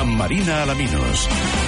amb Marina Alaminos.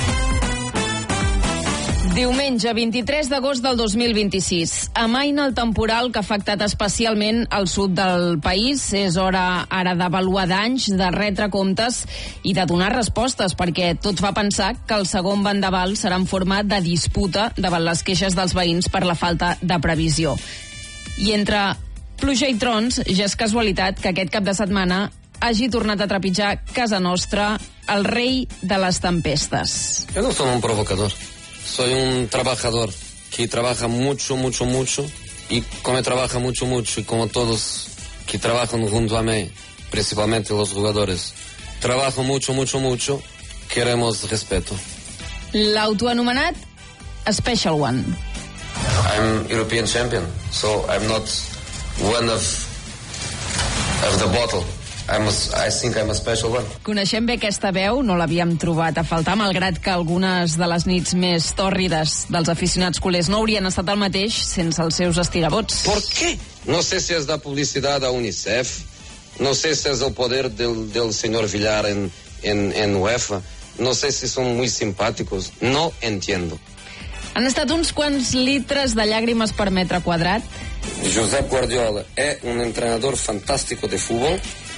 Diumenge 23 d'agost del 2026. Amaina el temporal que ha afectat especialment el sud del país. És hora ara d'avaluar danys, de retre comptes i de donar respostes, perquè tot fa pensar que el segon vendaval serà en forma de disputa davant les queixes dels veïns per la falta de previsió. I entre pluja i trons, ja és casualitat que aquest cap de setmana hagi tornat a trepitjar casa nostra el rei de les tempestes. Yo no soy un provocador. Soy un trabajador que trabaja mucho, mucho, mucho, y como trabaja mucho, mucho, y como todos que trabajan junto a mí, principalmente los jugadores, trabajo mucho, mucho, mucho, queremos respeto. L'autoanomenat Special One. I'm European champion, so I'm not one of the bottle. I think I'm a special one. Coneixem bé aquesta veu, no l'havíem trobat a faltar, malgrat que algunes de les nits més tòrrides dels aficionats culers no haurien estat el mateix sense els seus estirabots. ¿Por qué? No sé si es la publicidad a UNICEF, no sé si es el poder del señor Villar en UEFA, no sé si son muy simpáticos, no entiendo. Han estat uns quants litres de llàgrimes per metre quadrat. Josep Guardiola es un entrenador fantástico de fútbol,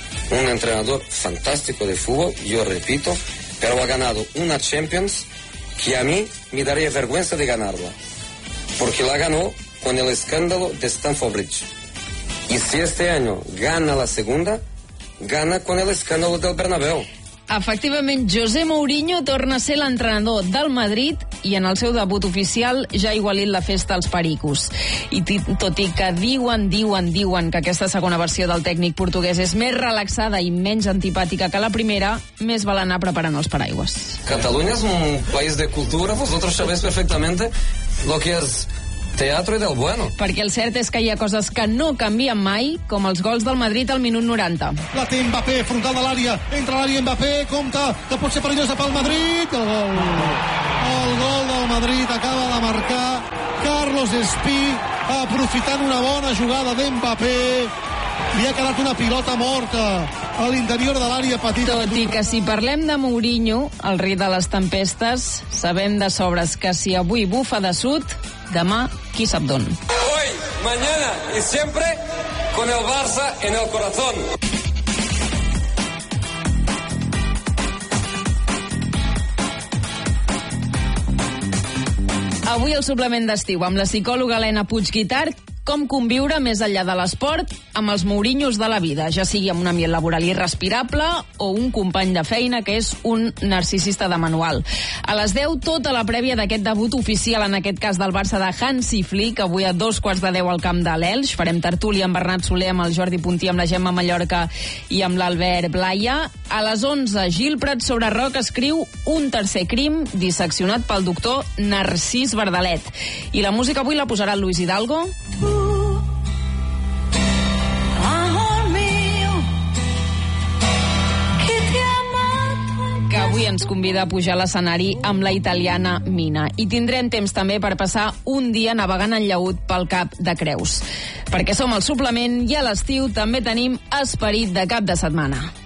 yo repito, pero ha ganado una Champions que a mí me daría vergüenza de ganarla, porque la ganó con el escándalo de Stamford Bridge. Y si este año gana la segunda, gana con el escándalo del Bernabéu. Efectivament, José Mourinho torna a ser l'entrenador del Madrid i en el seu debut oficial ja ha igualit la festa als pericos. I tot i que diuen que aquesta segona versió del tècnic portuguès és més relaxada i menys antipàtica que la primera, més val anar preparant els paraigües. Cataluña es un país de cultura, vosotros sabéis perfectamente lo que es teatro y del bueno. Perquè el cert és que hi ha coses que no canvien mai, com els gols del Madrid al minut 90. La té Mbappé, frontal de l'àrea, entra a l'àrea Mbappé, compta, que pot ser perillosa pel Madrid. El gol del Madrid acaba de marcar Carlos Espí, aprofitant una bona jugada d'Mbappé. Li ha quedat una pilota morta a l'interior de l'àrea petita. Tot i que si parlem de Mourinho, el rei de les tempestes, sabem de sobres que si avui bufa de sud, demà qui sap d'on. Hoy, mañana y siempre con el Barça en el corazón. Avui el suplement d'estiu amb la psicòloga Helena Puig-Guitart, com conviure més enllà de l'esport amb els Mourinhos de la vida, ja sigui amb un ambient laboral irrespirable o un company de feina que és un narcisista de manual. A les 10, tota la prèvia d'aquest debut oficial, en aquest cas del Barça de Hansi Flick, avui a 2:15 al camp de l'Elx. Farem tertúlia amb Bernat Soler, amb el Jordi Puntí, amb la Gemma Mallorca i amb l'Albert Blaya. A les 11, Gil Prat sobre Roc escriu Un tercer crim, disseccionat pel doctor Narcís Verdalet. I la música avui la posarà el Luis Hidalgo. Que avui ens convida a pujar a l'escenari amb la italiana Mina. I tindrem temps també per passar un dia navegant en llaüt pel Cap de Creus. Perquè som el suplement i a l'estiu també tenim esperit de cap de setmana.